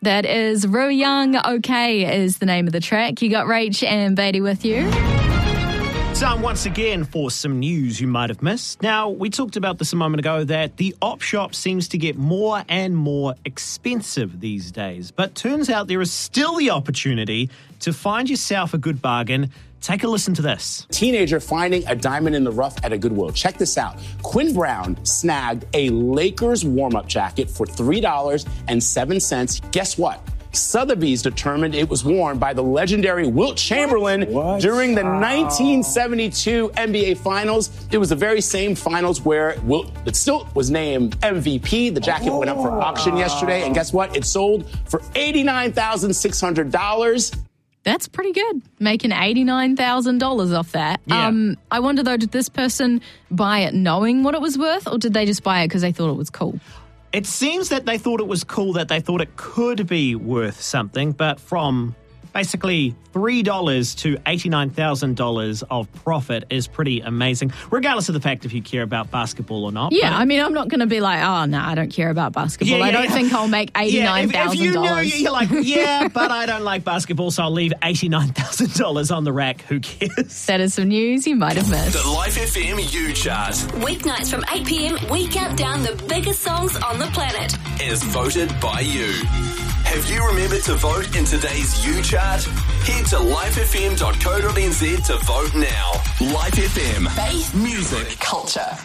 That is Rui Young. Okay is the name of the track. You got Rach and Beatty with you. Time once again for some news you might have missed. Now, we talked about this a moment ago that the op shop seems to get more and more expensive these days. But turns out there is still the opportunity to find yourself a good bargain. Take a listen to this. Teenager finding a diamond in the rough at a Goodwill. Check this out. Quinn Brown snagged a Lakers warm-up jacket for $3.07. Guess what? Sotheby's determined it was worn by the legendary Wilt Chamberlain during the 1972 NBA Finals. It was the very same finals where Wilt still was named MVP. The jacket went up for auction yesterday, and guess what? It sold for $89,600. That's pretty good, making $89,000 off that. Yeah. I wonder, though, did this person buy it knowing what it was worth, or did they just buy it because they thought it was cool? It seems that they thought it was cool, that they thought it could be worth something, but from basically $3 to $89,000 of profit is pretty amazing, regardless of the fact if you care about basketball or not. Yeah, I mean, I'm not going to be like, oh, no, I don't care about basketball. I don't think I'll make $89,000. If you know, you're like, yeah, but I don't like basketball, so I'll leave $89,000 on the rack. Who cares? That is some news you might have missed. The Life FM U Chart. Weeknights from 8 p.m, we count down the biggest songs on the planet. Is voted by you. Have you remembered to vote in today's U Chart? Head to lifefm.co.nz to vote now. Life FM. Faith, music, culture.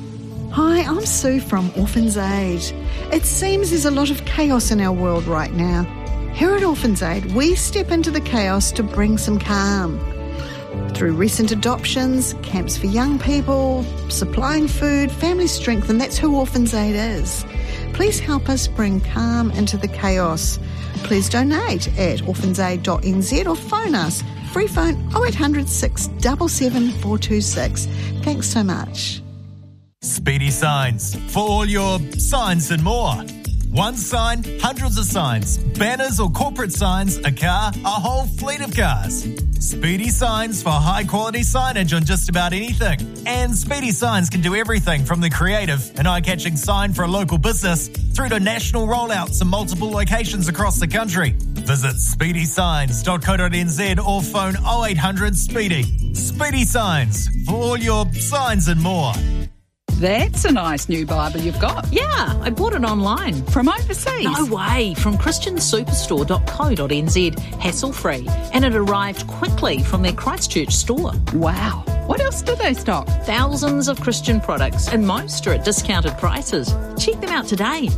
Hi, I'm Sue from Orphans Aid. It seems there's a lot of chaos in our world right now. Here at Orphans Aid, we step into the chaos to bring some calm. Through recent adoptions, camps for young people, supplying food, family strength, and that's who Orphans Aid is. Please help us bring calm into the chaos. Please donate at orphansaid.nz or phone us. Free phone 0800 677 426. Thanks so much. Speedy Signs, for all your signs and more. One sign, hundreds of signs. Banners or corporate signs, a car, a whole fleet of cars. Speedy Signs for high-quality signage on just about anything. And Speedy Signs can do everything from the creative and eye-catching sign for a local business through to national rollouts in multiple locations across the country. Visit speedysigns.co.nz or phone 0800 SPEEDY. Speedy Signs for all your signs and more. That's a nice new Bible you've got. Yeah, I bought it online. From overseas? No way, from christiansuperstore.co.nz, hassle-free, and it arrived quickly from their Christchurch store. Wow. What else do they stock? Thousands of Christian products, and most are at discounted prices. Check them out today,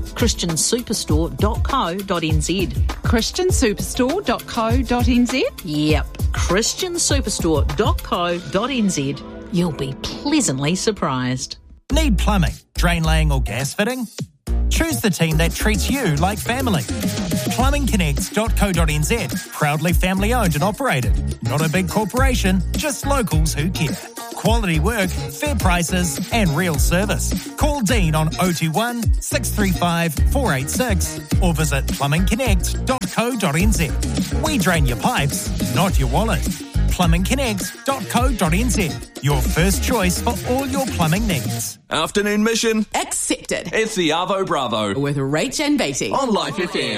christiansuperstore.co.nz. christiansuperstore.co.nz? Yep, christiansuperstore.co.nz. You'll be pleasantly surprised. Need plumbing, drain laying or gas fitting? Choose the team that treats you like family. Plumbingconnect.co.nz. Proudly family owned and operated. Not a big corporation, just locals who care. Quality work, fair prices and real service. Call Dean on 021 635 486 or visit plumbingconnect.co.nz. We drain your pipes, not your wallet. plumbingconnect.co.nz. Your first choice for all your plumbing needs. Afternoon mission Accepted. It's the Arvo Bravo With Rach and Beatty on Life FM.